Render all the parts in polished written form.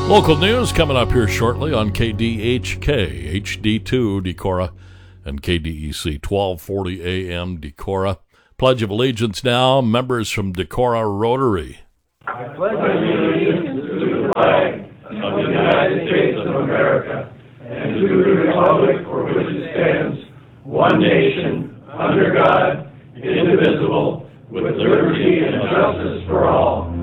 Local news coming up here shortly on KDHK, HD2 Decorah, and KDEC 1240 AM Decorah. Pledge of Allegiance now, members from Decorah Rotary. I pledge allegiance to the flag of the United States of America and to the republic for which it stands, one nation, under God, indivisible, with liberty and justice for all.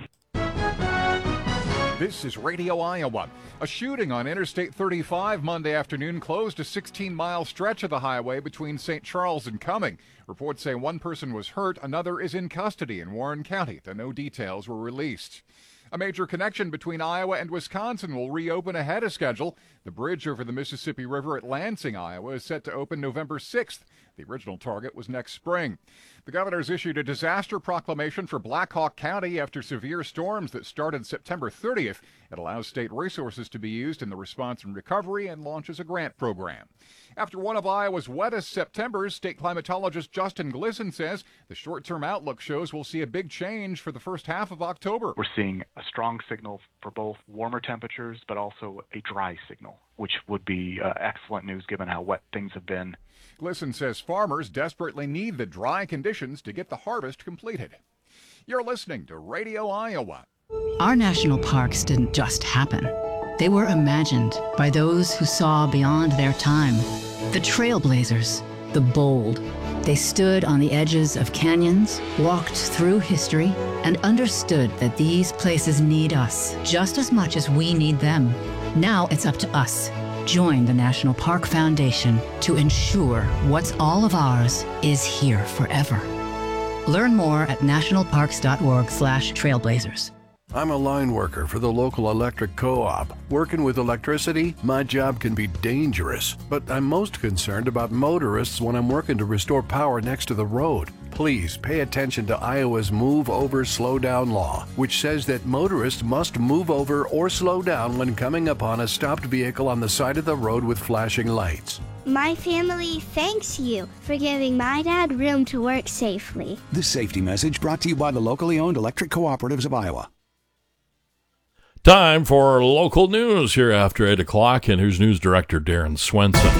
This is Radio Iowa. A shooting on Interstate 35 Monday afternoon closed a 16-mile stretch of the highway between St. Charles and Cumming. Reports say one person was hurt, another is in custody in Warren County, though no details were released. A major connection between Iowa and Wisconsin will reopen ahead of schedule. The bridge over the Mississippi River at Lansing, Iowa, is set to open November 6th. The original target was next spring. The governor's issued a disaster proclamation for Black Hawk County after severe storms that started September 30th. It allows state resources to be used in the response and recovery and launches a grant program. After one of Iowa's wettest Septembers, state climatologist Justin Glisson says the short-term outlook shows we'll see a big change for the first half of October. We're seeing a strong signal for both warmer temperatures, but also a dry signal, which would be excellent news given how wet things have been. Glisson says farmers desperately need the dry conditions to get the harvest completed. You're listening to Radio Iowa. Our national parks didn't just happen. They were imagined by those who saw beyond their time. The trailblazers, the bold. They stood on the edges of canyons, walked through history, and understood that these places need us just as much as we need them. Now it's up to us. Join the National Park Foundation to ensure what's all of ours is here forever. Learn more at nationalparks.org/trailblazers. I'm a line worker for the local electric co-op. Working with electricity, my job can be dangerous, but I'm most concerned about motorists when I'm working to restore power next to the road. Please pay attention to Iowa's Move Over Slow Down law, which says that motorists must move over or slow down when coming upon a stopped vehicle on the side of the road with flashing lights. My family thanks you for giving my dad room to work safely. This safety message brought to you by the locally owned electric cooperatives of Iowa. Time for local news here after 8 o'clock, and here's News Director Darren Swenson.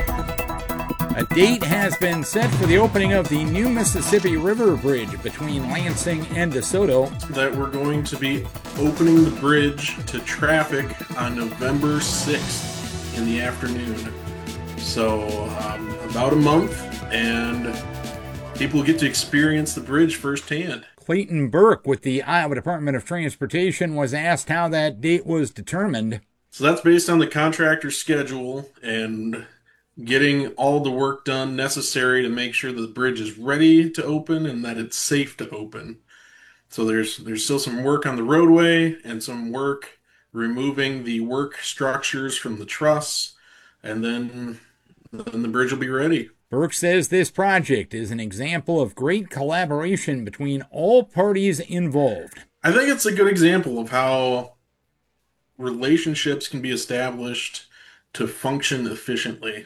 A date has been set for the opening of the new Mississippi River Bridge between Lansing and DeSoto. That we're going to be opening the bridge to traffic on November 6th in the afternoon. So about a month, and people get to experience the bridge firsthand. Clayton Burke with the Iowa Department of Transportation was asked how that date was determined. So that's based on the contractor's schedule and getting all the work done necessary to make sure that the bridge is ready to open and that it's safe to open. So there's still some work on the roadway and some work removing the work structures from the truss, and then the bridge will be ready. Burke says this project is an example of great collaboration between all parties involved. I think it's a good example of how relationships can be established to function efficiently.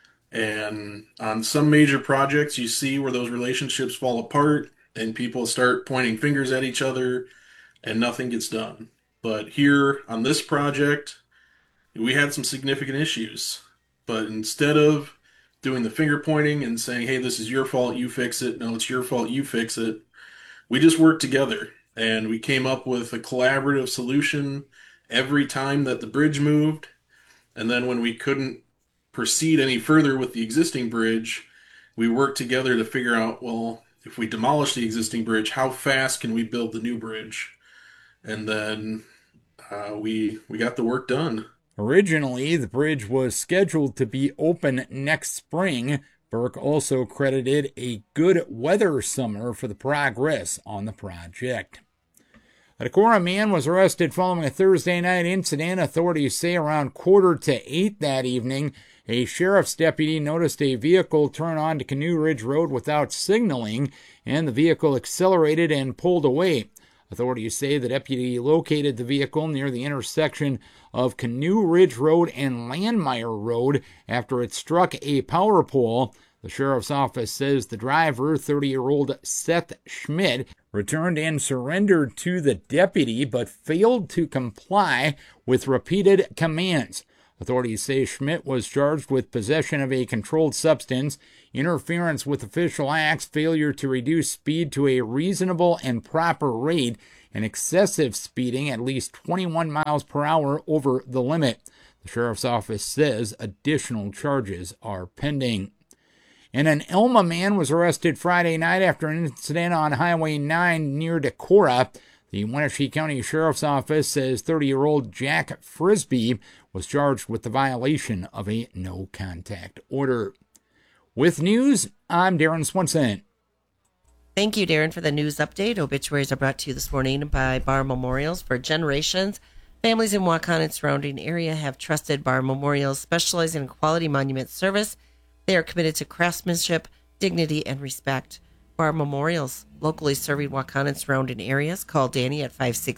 And on some major projects, you see where those relationships fall apart and people start pointing fingers at each other and nothing gets done. But here on this project, we had some significant issues. But instead of doing the finger pointing and saying, hey, this is your fault, you fix it. No, it's your fault, you fix it. We just worked together and we came up with a collaborative solution every time that the bridge moved. And then when we couldn't proceed any further with the existing bridge, we worked together to figure out, well, if we demolish the existing bridge, how fast can we build the new bridge? And then we got the work done. Originally, the bridge was scheduled to be open next spring. Burke also credited a good weather summer for the progress on the project. A Decorah man was arrested following a Thursday night incident. Authorities say around 7:45 that evening, a sheriff's deputy noticed a vehicle turn onto Canoe Ridge Road without signaling, and the vehicle accelerated and pulled away. Authorities say the deputy located the vehicle near the intersection of Canoe Ridge Road and Landmeyer Road after it struck a power pole. The sheriff's office says the driver, 30-year-old Seth Schmidt, returned and surrendered to the deputy but failed to comply with repeated commands. Authorities say Schmidt was charged with possession of a controlled substance, interference with official acts, failure to reduce speed to a reasonable and proper rate, and excessive speeding at least 21 miles per hour over the limit. The sheriff's office says additional charges are pending. And an Elma man was arrested Friday night after an incident on Highway 9 near Decorah. The Wenatchee County Sheriff's Office says 30-year-old Jack Frisbee was charged with the violation of a no-contact order. With news, I'm Darren Swenson. Thank you, Darren, for the news update. Obituaries are brought to you this morning by Bar Memorials. For generations, families in Waukon and surrounding area have trusted Bar Memorials, specializing in quality monument service. They are committed to craftsmanship, dignity, and respect. Bar Memorials, locally serving Waukon and surrounding areas. Call Danny at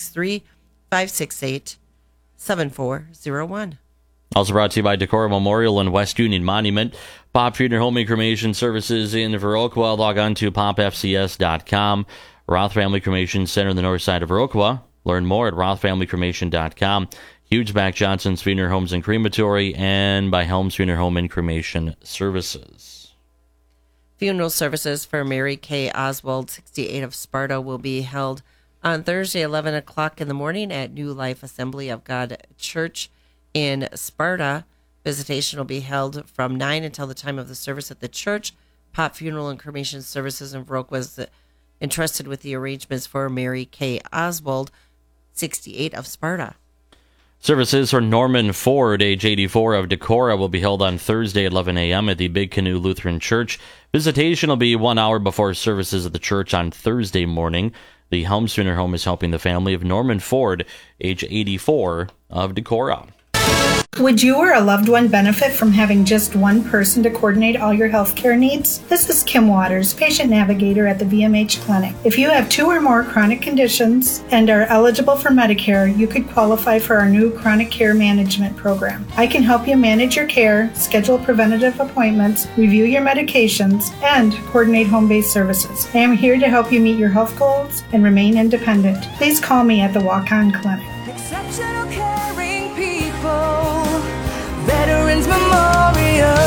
563-568-7401. Also brought to you by Decorah Memorial and West Union Monument. Pop Funeral Home and Cremation Services in Viroqua. Log on to popfcs.com. Roth Family Cremation Center in the north side of Viroqua. Learn more at rothfamilycremation.com. Hughesback Johnson's Funeral Homes and Crematory, and by Helms Funeral Home and Cremation Services. Funeral services for Mary K. Oswald, 68 of Sparta, will be held on Thursday, 11 o'clock in the morning at New Life Assembly of God Church in Sparta. Visitation will be held from 9 until the time of the service at the church. Pop Funeral and Cremation Services in Viroqua was entrusted with the arrangements for Mary K. Oswald, 68 of Sparta. Services for Norman Ford, age 84 of Decorah, will be held on Thursday at 11 a.m. at the Big Canoe Lutheran Church. Visitation will be 1 hour before services at the church on Thursday morning. The Helms Funeral Home is helping the family of Norman Ford, age 84 of Decorah. Would you or a loved one benefit from having just one person to coordinate all your health care needs? This is Kim Waters, patient navigator at the VMH Clinic. If you have 2 or more chronic conditions and are eligible for Medicare, you could qualify for our new chronic care management program. I can help you manage your care, schedule preventative appointments, review your medications, and coordinate home-based services. I am here to help you meet your health goals and remain independent. Please call me at the Waukon Clinic. Exceptional caring people. Veterans Memorial.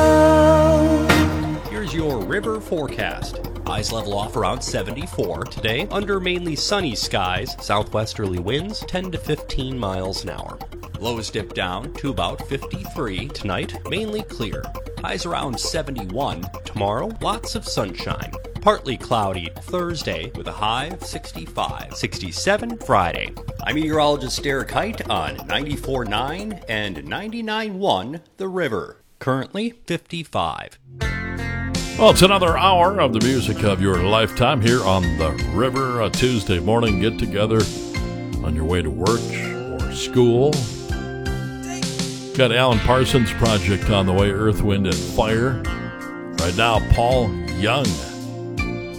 Here's your river forecast. Highs level off around 74 today under mainly sunny skies. Southwesterly winds 10 to 15 miles an hour. Lows dip down to about 53 tonight, mainly clear. Highs around 71 tomorrow, lots of sunshine. Partly cloudy Thursday with a high of 65. 67 Friday. I'm meteorologist Derek Height on 94.9 and 99.1 The River. Currently 55. Well, it's another hour of the music of your lifetime here on The River. A Tuesday morning get-together on your way to work or school. Got Alan Parsons Project on the way, Earth, Wind, and Fire. Right now, Paul Young.